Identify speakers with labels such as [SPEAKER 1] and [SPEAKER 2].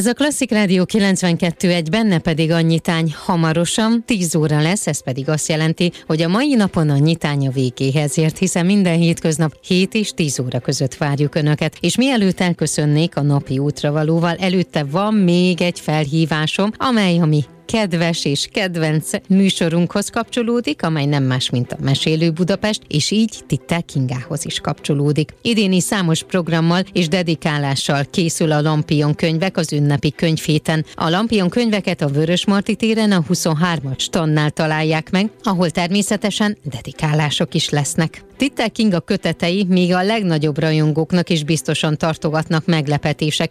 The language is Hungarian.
[SPEAKER 1] Ez a Klasszik Rádió 92.1, benne pedig a nyitány hamarosan 10 óra lesz, ez pedig azt jelenti, hogy a mai napon a nyitány a végéhez ért, hiszen minden hétköznap 7 és 10 óra között várjuk Önöket. És mielőtt elköszönnék a napi útravalóval, előtte van még egy felhívásom, amely a mi kedves és kedvenc műsorunkhoz kapcsolódik, amely nem más, mint a Mesélő Budapest, és így Titel Kingához is kapcsolódik. Idéni számos programmal és dedikálással készül a Lampion könyvek az ünnepi könyvhéten. A Lampion könyveket a Vörösmarty téren a 23. standnál találják meg, ahol természetesen dedikálások is lesznek. Titel Kinga kötetei még a legnagyobb rajongóknak is biztosan tartogatnak meglepetések,